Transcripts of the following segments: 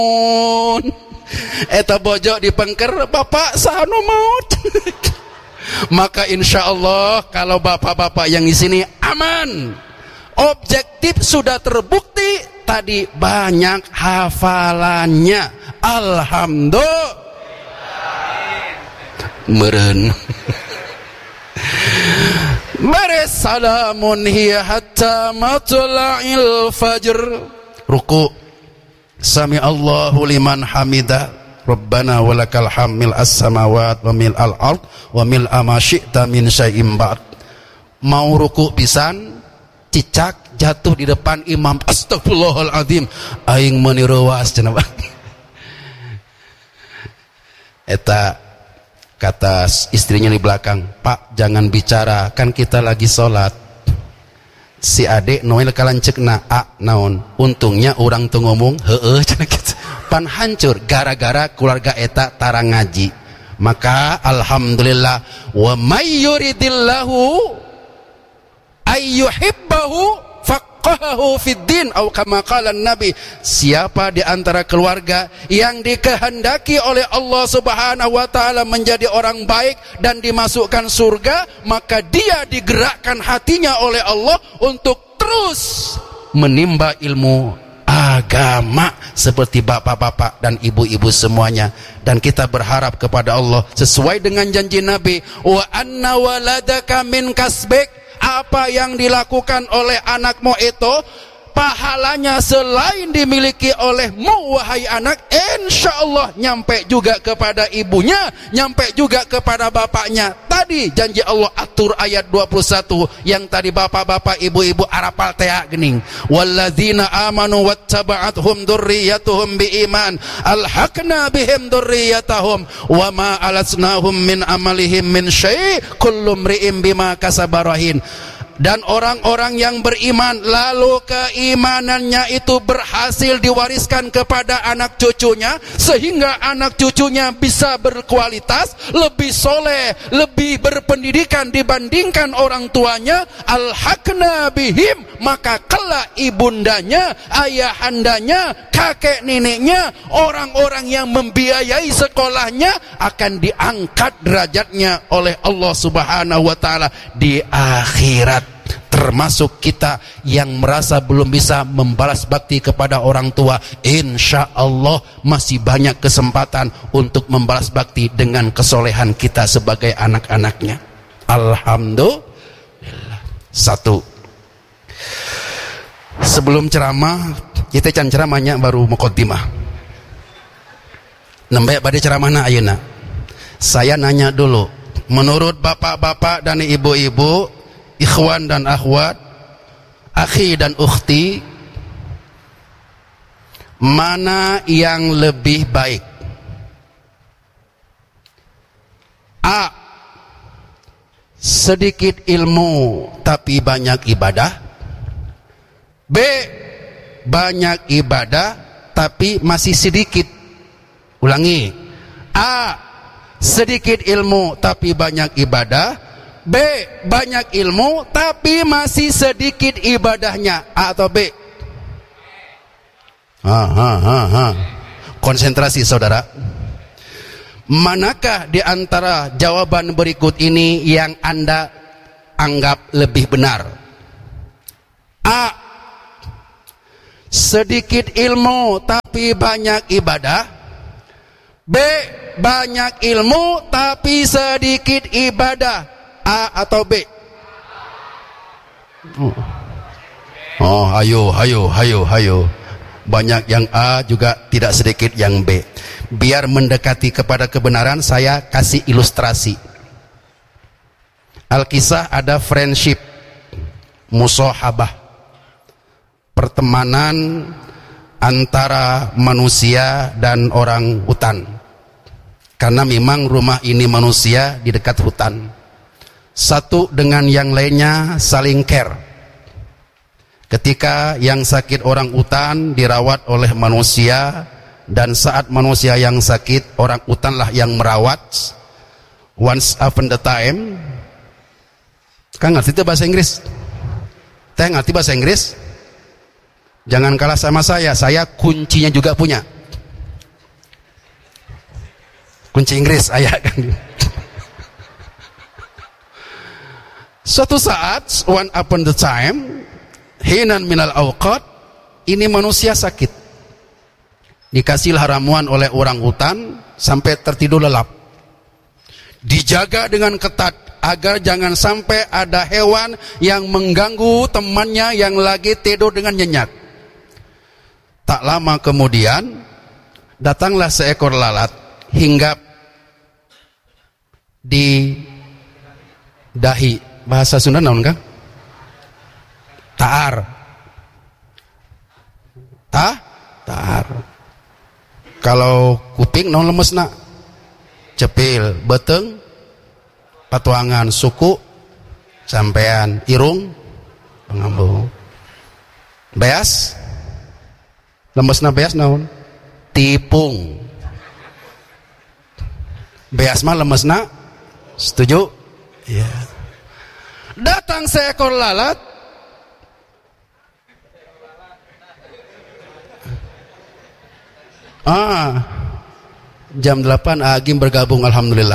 eta bojo dipengker bapak sahanu maut. Maka insya Allah kalau bapak-bapak yang di sini aman, objektif sudah terbukti tadi, banyak hafalannya, alhamdulillah. Meren. Baris salamun hiya hatta matla'il fajr. Ruku, sami Allahu liman hamidah, Rabbana walakal hamil as-samawat wa mil al-ard wa mil ma syi'ta min syai'in ba'd. Mau ruku pisan, cicak jatuh di depan imam, astagfirullahaladzim, aing meniruwas cenah. Eta kata istrinya di belakang, Pak jangan bicara, kan kita lagi sholat. Si adik noel kalancekna naon, untungnya orang tuh ngomong heeh cenah gitu. Pan hancur gara-gara keluarga eta tarang ngaji. Maka alhamdulillah, wa may yuridillahu ayyuhibbahu faqahahu fid din, atau kama qala Nabi, siapa di antara keluarga yang dikehendaki oleh Allah Subhanahu wa taala menjadi orang baik dan dimasukkan surga, maka dia digerakkan hatinya oleh Allah untuk terus menimba ilmu agama seperti bapak-bapak dan ibu-ibu semuanya. Dan kita berharap kepada Allah sesuai dengan janji Nabi, wa anna waladaka min kasbik, apa yang dilakukan oleh anakmu itu pahalanya selain dimiliki olehmu wahai anak, insya Allah nyampe juga kepada ibunya, nyampe juga kepada bapaknya. Tadi janji Allah atur ayat 21 yang tadi bapak-bapak ibu-ibu arapal teh gening, walladzina amanu wattaba'athum dzurriyyatuhum biiman alhaqna bihim dzurriyyatahum wama alasnahum min amalihim min syai' kullu mri'in bima kasabarahin. Dan orang-orang yang beriman lalu keimanannya itu berhasil diwariskan kepada anak cucunya, sehingga anak cucunya bisa berkualitas, lebih soleh, lebih berpendidikan dibandingkan orang tuanya. Alhaqna bihim, maka kelak ibundanya, ayahandanya, kakek neneknya, orang-orang yang membiayai sekolahnya akan diangkat derajatnya oleh Allah Subhanahu wa taala di akhirat. Termasuk kita yang merasa belum bisa membalas bakti kepada orang tua, insya Allah masih banyak kesempatan untuk membalas bakti dengan kesolehan kita sebagai anak-anaknya. Alhamdulillah. Satu, sebelum ceramah kita can ceramahnya baru muqaddimah. Nembe bade ceramahna ayeuna. Saya nanya dulu, menurut bapak-bapak dan ibu-ibu, ikhwan dan akhwat, akhi dan ukhti, mana yang lebih baik? A, sedikit ilmu tapi banyak ibadah. B, banyak ibadah tapi masih sedikit. Ulangi. A, sedikit ilmu tapi banyak ibadah. B, banyak ilmu tapi masih sedikit ibadahnya. A atau B? Konsentrasi saudara. Manakah di antara jawaban berikut ini yang Anda anggap lebih benar? A, sedikit ilmu tapi banyak ibadah. B, banyak ilmu tapi sedikit ibadah. A atau B? Hayo. Banyak yang A, juga tidak sedikit yang B. Biar mendekati kepada kebenaran, saya kasih ilustrasi. Al-Kisah ada friendship, musahabah, pertemanan antara manusia dan orang hutan. Karena memang rumah ini manusia di dekat hutan. Satu dengan yang lainnya saling care. Ketika yang sakit orang hutan dirawat oleh manusia, dan saat manusia yang sakit, orang hutanlah yang merawat. Once upon a time, kan ngerti itu bahasa Inggris? Teh ngerti bahasa Inggris? Jangan kalah sama saya kuncinya juga punya. Kunci Inggris ayat kan. Suatu saat, one upon the time, hinan minal awqat, ini manusia sakit. Dikasih ramuan oleh orang hutan sampai tertidur lelap. Dijaga dengan ketat agar jangan sampai ada hewan yang mengganggu temannya yang lagi tidur dengan nyenyak. Tak lama kemudian datanglah seekor lalat hinggap di dahi. Bahasa Sunda naon Kang? Taar. Taar. Kalau kuping naon lemesna? Cepil, beteng, patuangan, suku, sampean, irung, pengambung. Beas? Lemesna beas naon? Tipung. Beas mah lemesna? Setuju? Iya. Datang seekor lalat. Jam 8 Agim bergabung, alhamdulillah.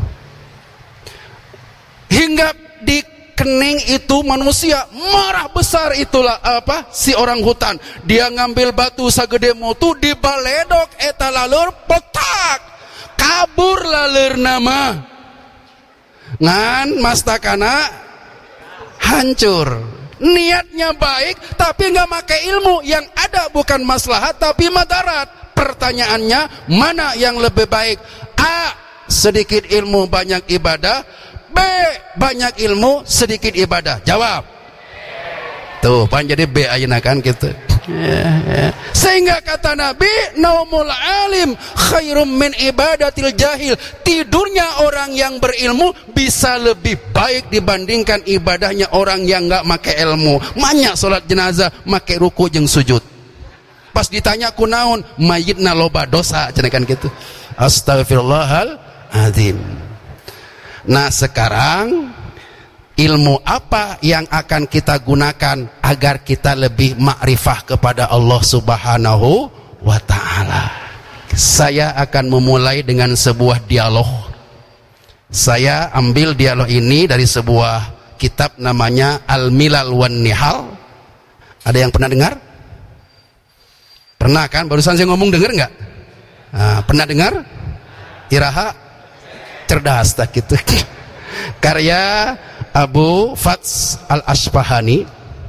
Hinggap di kening itu manusia, marah besar itulah si orang hutan. Dia ngambil batu sagede mutu, dibaledok eta laleur, petak. Kabur laleur nama. Ngan mastakana hancur. Niatnya baik tapi nggak pakai ilmu, yang ada bukan maslahat tapi madarat. Pertanyaannya, mana yang lebih baik? A, sedikit ilmu banyak ibadah. B, banyak ilmu sedikit ibadah. Jawab. Tuh pan jadi B ayeuna kan gitu. Sehingga kata Nabi, naumul alim khairum min ibadatil jahil. Tidurnya orang yang berilmu bisa lebih baik dibandingkan ibadahnya orang yang enggak make ilmu. Banyak salat jenazah make ruku jeung sujud. Pas ditanya kunaon, mayitna loba dosa cenah kan gitu. Astagfirullahaladzim. Nah sekarang ilmu apa yang akan kita gunakan agar kita lebih makrifah kepada Allah Subhanahu wa ta'ala? Saya akan memulai dengan sebuah dialog. Saya ambil dialog ini dari sebuah kitab namanya Al-Milal wan Nihal. Ada yang pernah dengar? Pernah kan? Barusan saya ngomong, dengar nggak? Nah, pernah dengar? Iraha cerdas tak gitu. Karya Abu Fats Al-Ashbahani.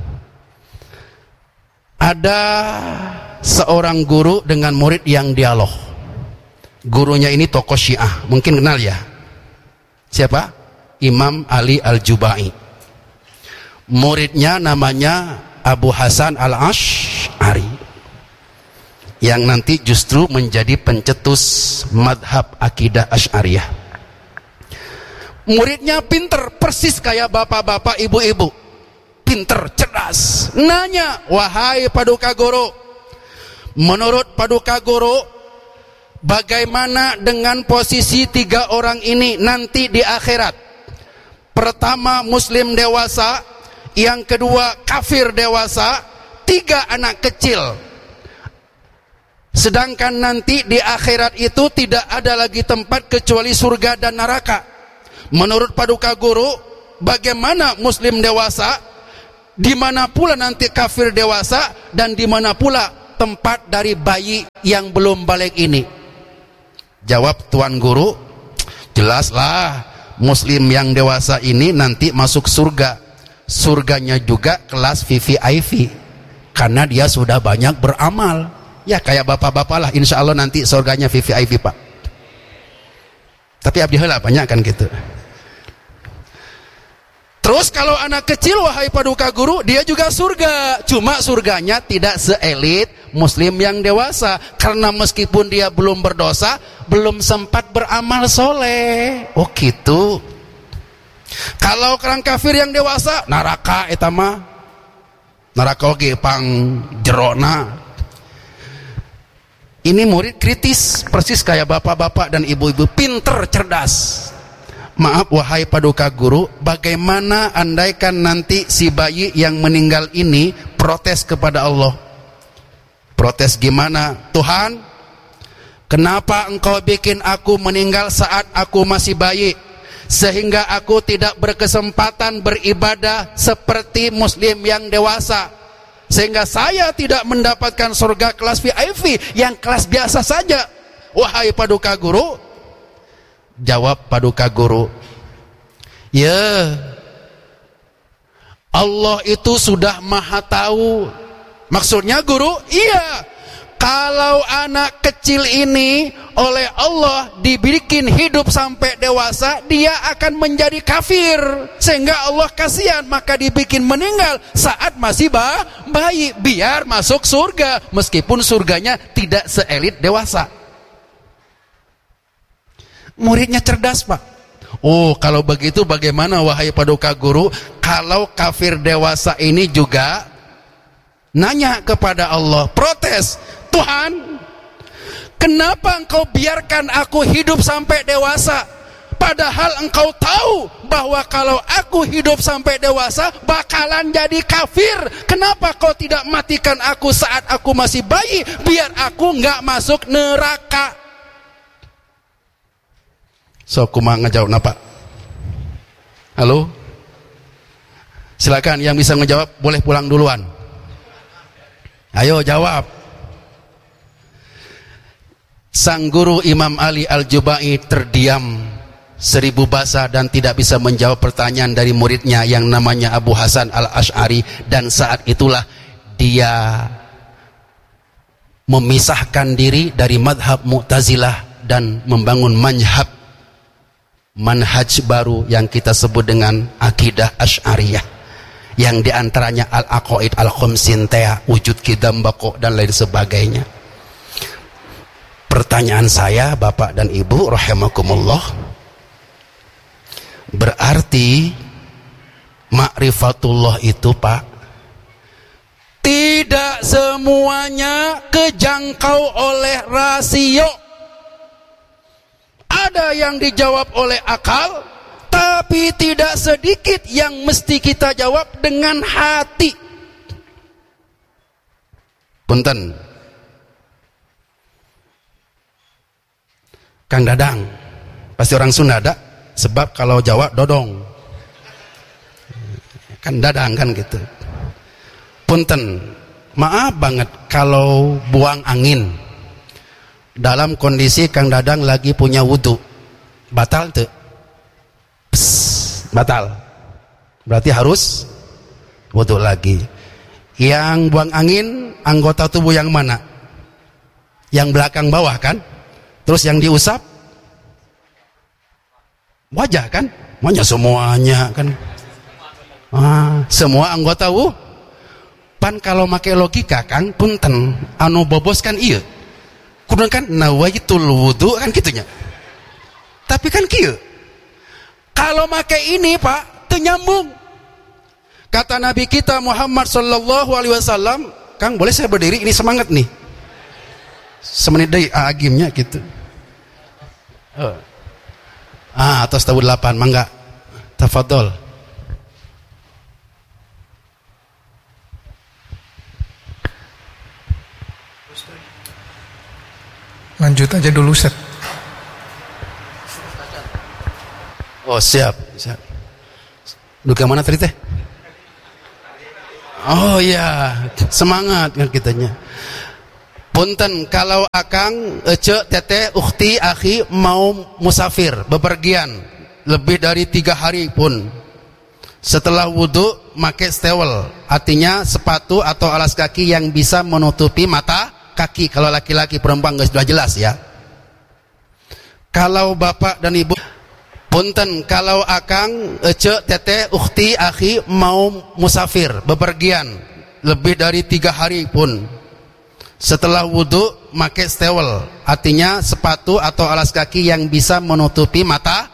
Ada seorang guru dengan murid yang dialog. Gurunya ini tokoh Syiah, mungkin kenal ya. Siapa? Imam Ali Al-Jubai. Muridnya namanya Abu Hasan Al-Ash'ari, yang nanti justru menjadi pencetus madhab akidah Asy'ariyah. Muridnya pinter, persis kayak bapak-bapak, ibu-ibu. Pinter, cerdas. Nanya, wahai Paduka Guru, menurut Paduka Guru, bagaimana dengan posisi 3 orang ini nanti di akhirat? Pertama muslim dewasa, yang kedua kafir dewasa, 3 anak kecil. Sedangkan nanti di akhirat itu tidak ada lagi tempat kecuali surga dan neraka. Menurut Paduka Guru, bagaimana muslim dewasa, di mana pula nanti kafir dewasa, dan di mana pula tempat dari bayi yang belum balik ini? Jawab Tuan Guru, jelaslah muslim yang dewasa ini nanti masuk surga. Surganya juga kelas VVIP, karena dia sudah banyak beramal. Ya kayak bapak-bapak lah, insya Allah nanti surganya VVIP Pak. Tapi abdi heula banyak kan gitu. Terus kalau anak kecil, wahai Paduka Guru, dia juga surga. Cuma surganya tidak seelit muslim yang dewasa, karena meskipun dia belum berdosa, belum sempat beramal soleh. Oh gitu. Kalau orang kafir yang dewasa, neraka eta mah. Neraka oge pang jerona. Ini murid kritis, persis kayak bapak-bapak dan ibu-ibu, pinter, cerdas. Maaf wahai Paduka Guru, bagaimana andaikan nanti si bayi yang meninggal ini protes kepada Allah? Protes gimana? Tuhan, kenapa engkau bikin aku meninggal saat aku masih bayi, sehingga aku tidak berkesempatan beribadah seperti muslim yang dewasa, sehingga saya tidak mendapatkan surga kelas VIP yang kelas biasa saja. Wahai Paduka Guru, jawab Paduka Guru, ya, Allah itu sudah maha tahu. Maksudnya Guru, iya, kalau anak kecil ini oleh Allah dibikin hidup sampai dewasa, dia akan menjadi kafir, sehingga Allah kasihan, maka dibikin meninggal saat masih bayi, biar masuk surga, meskipun surganya tidak seelit dewasa. Muridnya cerdas, Pak. Oh, kalau begitu bagaimana wahai Paduka Guru, kalau kafir dewasa ini juga nanya kepada Allah, protes, Tuhan, kenapa engkau biarkan aku hidup sampai dewasa, padahal engkau tahu bahwa kalau aku hidup sampai dewasa bakalan jadi kafir. Kenapa kau tidak matikan aku saat aku masih bayi, biar aku nggak masuk neraka? So, kumaha ngejawab napa? Halo? Silakan yang bisa ngejawab boleh pulang duluan. Ayo jawab. Sang guru Imam Ali Al-Jubai terdiam 1000 bahasa dan tidak bisa menjawab pertanyaan dari muridnya yang namanya Abu Hasan Al-Asy'ari, dan saat itulah dia memisahkan diri dari madhab Mu'tazilah dan membangun manhaj baru yang kita sebut dengan akidah Asy'ariyah, yang diantaranya Al-Aqaid Al-Khamsintea, wujud kidam bako dan lain sebagainya. Pertanyaan saya, Bapak dan Ibu rahimakumullah, berarti ma'rifatullah itu, Pak, tidak semuanya kejangkau oleh rasio. Ada yang dijawab oleh akal, tapi tidak sedikit yang mesti kita jawab dengan hati. Punten, Kang Dadang, pasti orang Sunda ada, sebab kalau Jawa dodong, kan Dadang kan gitu. Punten, maaf banget kalau buang angin dalam kondisi Kang Dadang lagi punya wudu, batal tuh? Batal, berarti harus wudu lagi. Yang buang angin anggota tubuh yang mana? Yang belakang bawah kan? Terus yang diusap wajah kan? Maunya semuanya kan? Semua anggota pan kalau make logika Kang, punten, anu bobos kan iya, kudu kan nawaitul wudu kan gitunya. Tapi kan kieu, kalau make ini Pak, teu nyambung. Kata Nabi kita Muhammad sallallahu alaihi wasallam, Kang boleh saya berdiri, ini semangat nih. Semenit deui agimnya gitu. Atas tahun 8, mangga. Tafadhol. Lanjut aja dulu, Ustaz. Oh, siap. Duka mana tadi teh? Oh iya, semangat kan kitanya. Punten, kalau akang, ece, tete, ukhti, akhi mau musafir, bepergian lebih dari 3 hari pun, setelah wudu make stewel, artinya sepatu atau alas kaki yang bisa menutupi mata kaki. Kalau laki-laki, perempuan nggak sudah jelas ya. Kalau bapak dan ibu, punten, kalau akang, ece, tete, ukhti, akhi mau musafir, bepergian lebih dari 3 hari pun, setelah wudu make stewel, artinya sepatu atau alas kaki yang bisa menutupi mata